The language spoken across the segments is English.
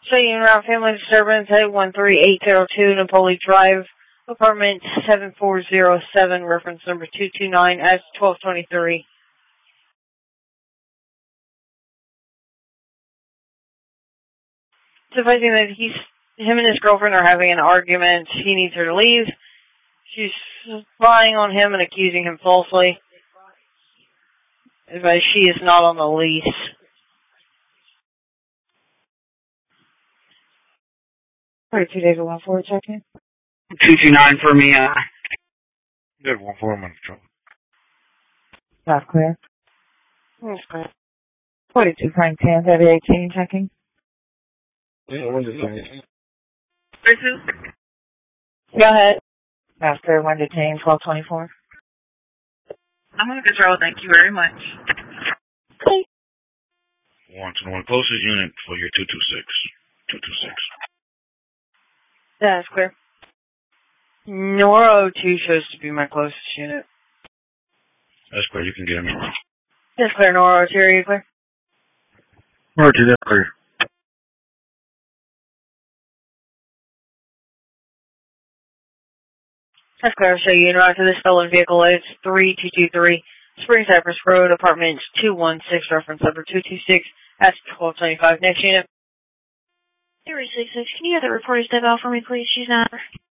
Showing around family disturbance at 13802 Napoli Drive, apartment 7407, reference number 229 S 1223. Advising that him and his girlfriend are having an argument. He needs her to leave. She's spying on him and accusing him falsely. Advise she is not on the lease. All right, 2 days of 1-4, check-in. 229 for me, Good 1-4, I'm on patrol. Not clear. That's clear. 42 Frank 10, Heavy 18, checking. Yeah, when's it going? Go ahead. Master 1 detained, 1224. I'm on control, thank you very much. Okay. 1 to 1, closest unit for your 226. 226. That's clear. Nora 02 shows to be my closest unit. That's clear, you can get him. That's clear, Nora 02, are you clear? Roger, that's clear. That's clear, I'll show you in route to this stolen vehicle. It's 3223 Spring Cypress Road, apartment 216, reference number 226, that's 1225. Next unit. 366, can you have the reporter step out for me, please? She's not.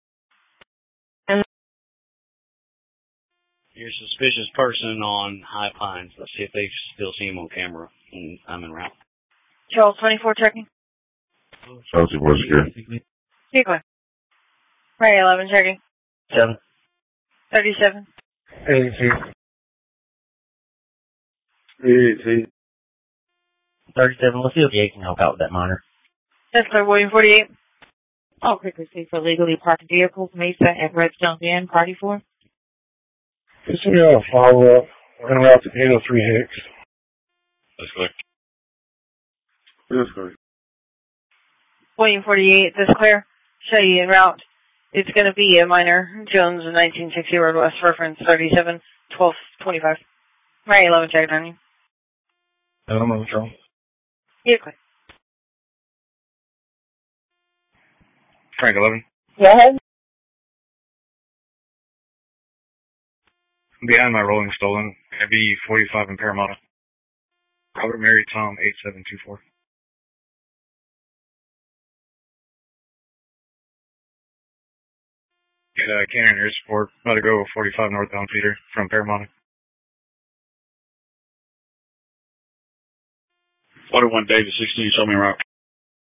Your suspicious person on High Pines. Let's see if they still see him on camera. I'm en route. Charles 24 checking. Chelsea was good. Here, go ahead. Ray 11 checking. 7. 37. 82. 82. 37. Let's see if Jay can help out with that minor. That's clear, William 48. All quick receipt for legally parked vehicles, Mesa at Redstone Inn, Party 4. Just we got a follow-up. We're en route to 803 Hicks. That's clear. That's clear. William 48, that's clear. Show you en route. It's going to be a minor, Jones 1960 Road West, reference 37, 1225. Ray 11 checked on you. I'm on patrol. Yeah, clear. Frank 11. Go ahead. Behind my rolling stolen. Heavy 45 in Paramount. Robert Mary Tom 8724. Cannon Air Support. About to go 45 northbound feeder from Paramount. 41 David 16, show me route.